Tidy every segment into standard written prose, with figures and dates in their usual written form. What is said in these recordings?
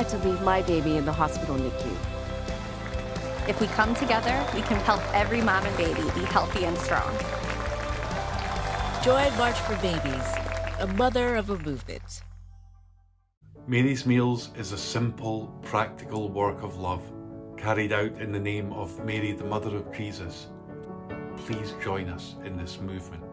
had to leave my baby in the hospital NICU. If we come together, we can help every mom and baby be healthy and strong. Join March for Babies, a mother of a movement. Mary's Meals is a simple, practical work of love carried out in the name of Mary, the Mother of Jesus. Please join us in this movement.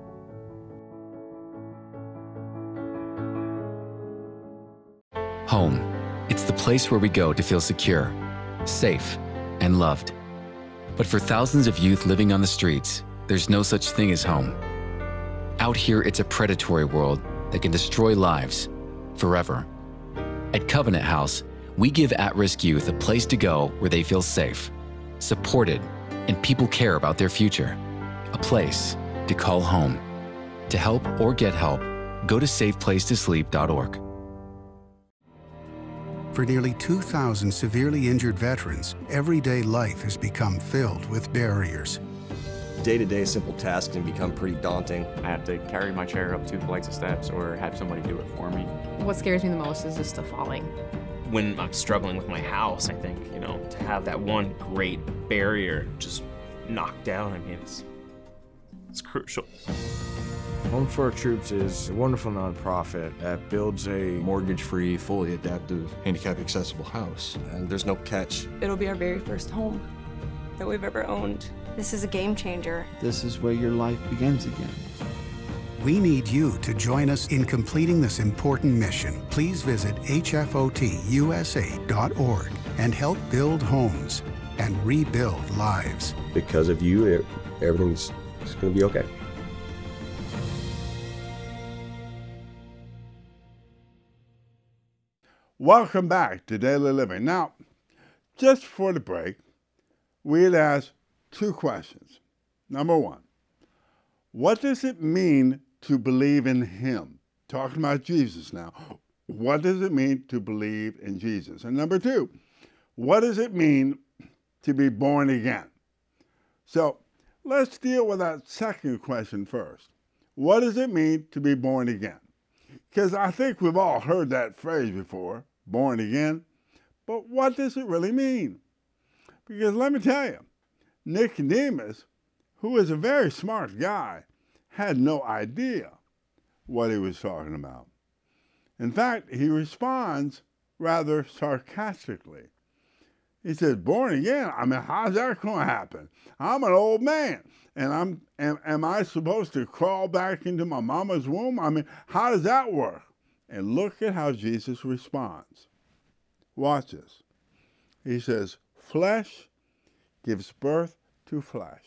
Home. It's the place where we go to feel secure, safe, and loved. But for thousands of youth living on the streets, there's no such thing as home. Out here, it's a predatory world that can destroy lives forever. At Covenant House, we give at-risk youth a place to go where they feel safe, supported, and people care about their future. A place to call home. To help or get help, go to safeplacetosleep.org. For nearly 2,000 severely injured veterans, everyday life has become filled with barriers. Day-to-day simple tasks can become pretty daunting. I have to carry my chair up 2 flights of steps or have somebody do it for me. What scares me the most is just the falling. When I'm struggling with my house, I think, to have that one great barrier just knocked down, it's crucial. Home for Our Troops is a wonderful nonprofit that builds a mortgage-free, fully adaptive, handicap-accessible house. And there's no catch. It'll be our very first home that we've ever owned. This is a game changer. This is where your life begins again. We need you to join us in completing this important mission. Please visit hfotusa.org and help build homes and rebuild lives. Because of you, everything's going to be okay. Welcome back to Daily Living. Now, just before the break, we had asked 2 questions. Number 1, what does it mean to believe in Him? Talking about Jesus now. What does it mean to believe in Jesus? And number 2, what does it mean to be born again? So let's deal with that second question first. What does it mean to be born again? Because I think we've all heard that phrase before, born again. But what does it really mean? Because let me tell you, Nicodemus, who is a very smart guy, had no idea what he was talking about. In fact, he responds rather sarcastically. He says, born again? How's that going to happen? I'm an old man, and am I supposed to crawl back into my mama's womb? How does that work? And look at how Jesus responds. Watch this. He says, flesh gives birth to flesh,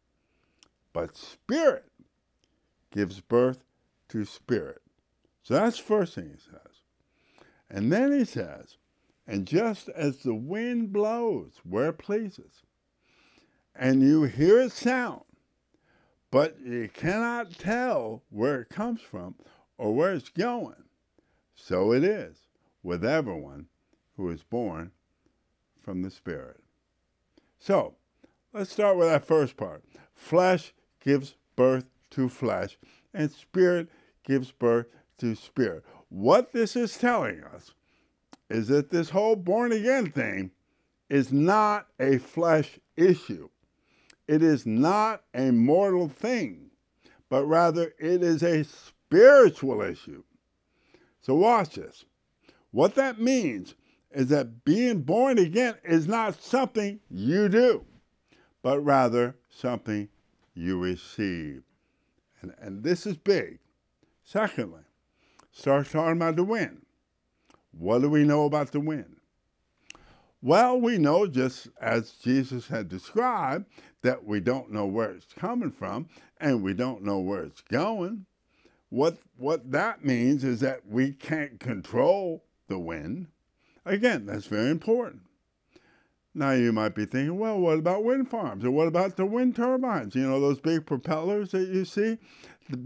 but spirit gives birth to spirit. So that's the first thing he says. And then he says, and just as the wind blows where it pleases, and you hear its sound, but you cannot tell where it comes from or where it's going, so it is with everyone who is born from the Spirit. So, let's start with that first part. Flesh gives birth to flesh, and spirit gives birth to spirit. What this is telling us is that this whole born again thing is not a flesh issue. It is not a mortal thing, but rather it is a spiritual issue. So watch this. What that means is that being born again is not something you do, but rather something you receive. And this is big. Secondly, start talking about the wind. What do we know about the wind? Well, we know, just as Jesus had described, that we don't know where it's coming from and we don't know where it's going. What that means is that we can't control the wind. Again, that's very important. Now you might be thinking, well, what about wind farms? Or what about the wind turbines? Those big propellers that you see?